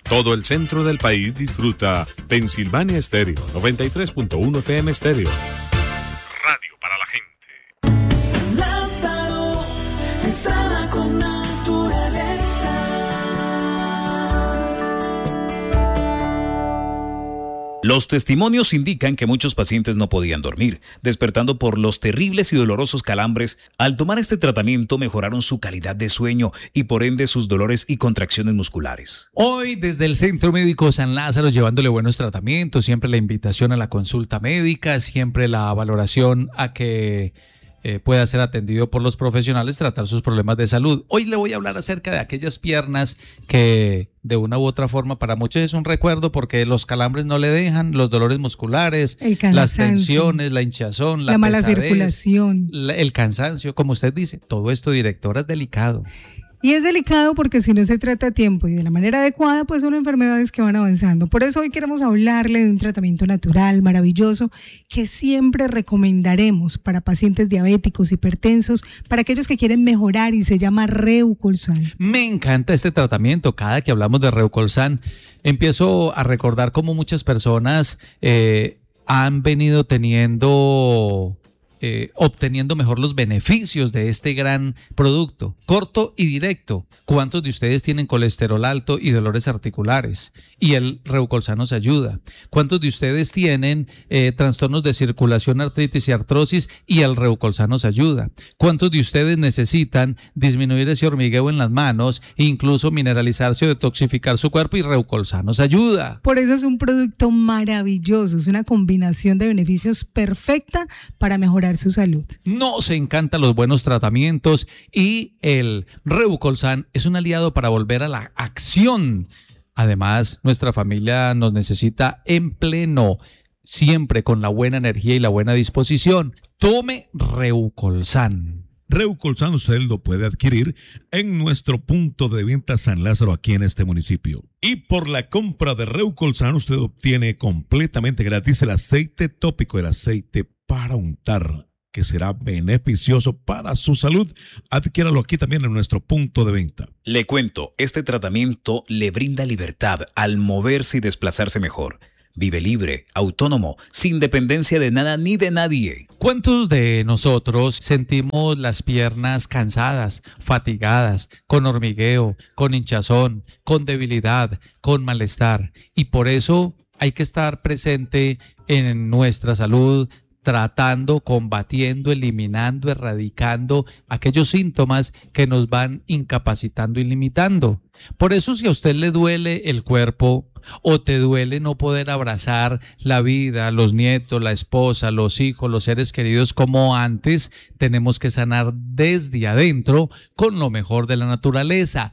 Todo el centro del país disfruta Pensilvania Estéreo, 93.1 FM Estéreo. Radio para la gente. Lázaro te sana con naturaleza. Los testimonios indican que muchos pacientes no podían dormir, despertando por los terribles y dolorosos calambres. Al tomar este tratamiento mejoraron su calidad de sueño y por ende sus dolores y contracciones musculares. Hoy desde el Centro Médico San Lázaro llevándole buenos tratamientos, siempre la invitación a la consulta médica, siempre la valoración a que pueda ser atendido por los profesionales, tratar sus problemas de salud. Hoy le voy a hablar acerca de aquellas piernas que de una u otra forma para muchos es un recuerdo porque los calambres no le dejan, los dolores musculares, las tensiones, la hinchazón, la mala pesadez, circulación, el cansancio, como usted dice, todo esto, directora, es delicado. Y es delicado porque si no se trata a tiempo y de la manera adecuada, pues son enfermedades que van avanzando. Por eso hoy queremos hablarle de un tratamiento natural, maravilloso, que siempre recomendaremos para pacientes diabéticos, hipertensos, para aquellos que quieren mejorar y se llama Reucolsan. Me encanta este tratamiento. Cada que hablamos de Reucolsan, empiezo a recordar cómo muchas personas han venido obteniendo mejor los beneficios de este gran producto. Corto y directo. ¿Cuántos de ustedes tienen colesterol alto y dolores articulares? Y el Reucolsan nos ayuda. ¿Cuántos de ustedes tienen trastornos de circulación, artritis y artrosis? Y el Reucolsan nos ayuda. ¿Cuántos de ustedes necesitan disminuir ese hormigueo en las manos, incluso mineralizarse o detoxificar su cuerpo? Y Reucolsan nos ayuda. Por eso es un producto maravilloso. Es una combinación de beneficios perfecta para mejorar su salud. Nos encantan los buenos tratamientos y el Reucolsan es un aliado para volver a la acción. Además, nuestra familia nos necesita en pleno, siempre con la buena energía y la buena disposición. Tome Reucolsan. Reucolsan usted lo puede adquirir en nuestro punto de venta San Lázaro aquí en este municipio. Y por la compra de Reucolsan usted obtiene completamente gratis el aceite tópico, el aceite para untar, que será beneficioso para su salud. Adquiéralo aquí también en nuestro punto de venta. Le cuento, este tratamiento le brinda libertad al moverse y desplazarse mejor. Vive libre, autónomo, sin dependencia de nada ni de nadie. ¿Cuántos de nosotros sentimos las piernas cansadas, fatigadas, con hormigueo, con hinchazón, con debilidad, con malestar? Y por eso hay que estar presente en nuestra salud, tratando, combatiendo, eliminando, erradicando aquellos síntomas que nos van incapacitando y limitando. Por eso, si a usted le duele el cuerpo o te duele no poder abrazar la vida, los nietos, la esposa, los hijos, los seres queridos como antes, tenemos que sanar desde adentro con lo mejor de la naturaleza.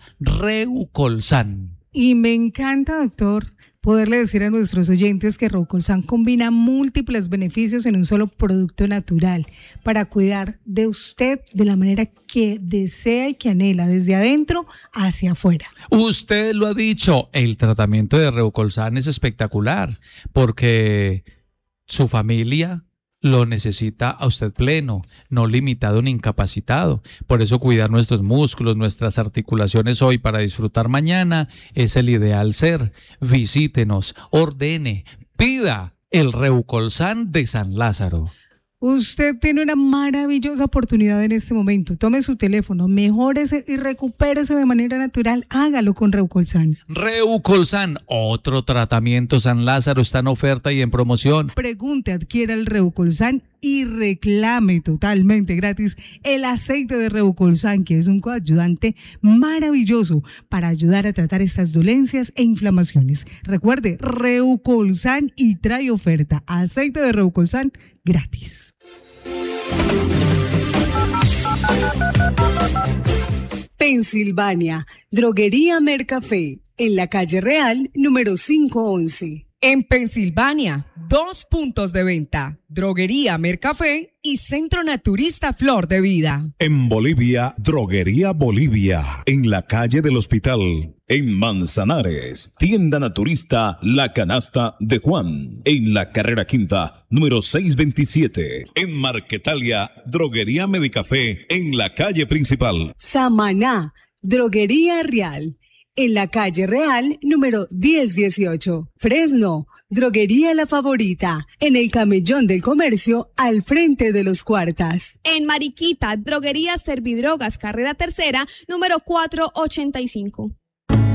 Reucolsan. Y me encanta, doctor, poderle decir a nuestros oyentes que Reucolsan combina múltiples beneficios en un solo producto natural para cuidar de usted de la manera que desea y que anhela, desde adentro hacia afuera. Usted lo ha dicho, el tratamiento de Reucolsan es espectacular porque su familia lo necesita a usted pleno, no limitado ni incapacitado. Por eso cuidar nuestros músculos, nuestras articulaciones hoy para disfrutar mañana es el ideal ser. Visítenos, ordene, pida el Reucolsan de San Lázaro. Usted tiene una maravillosa oportunidad en este momento. Tome su teléfono, mejórese y recupérese de manera natural. Hágalo con Reucolsan. Reucolsan, otro tratamiento San Lázaro, está en oferta y en promoción. Pregunte, adquiera el Reucolsan y reclame totalmente gratis el aceite de Reucolsan, que es un coayudante maravilloso para ayudar a tratar estas dolencias e inflamaciones. Recuerde, Reucolsan y trae oferta. Aceite de Reucolsan gratis. Pensilvania, Droguería Mercafé, en la calle Real, número 511. En Pensilvania, 2 puntos de venta, Droguería Mercafé y Centro Naturista Flor de Vida. En Bolivia, Droguería Bolivia, en la calle del Hospital. En Manzanares, Tienda Naturista La Canasta de Juan, en la carrera quinta, número 627. En Marquetalia, Droguería Medicafé, en la calle principal. Samaná, Droguería Real, en la calle Real, número 1018. Fresno, Droguería La Favorita, en el Camellón del Comercio, al frente de los Cuartas. En Mariquita, Droguería Servidrogas, carrera tercera, número 485.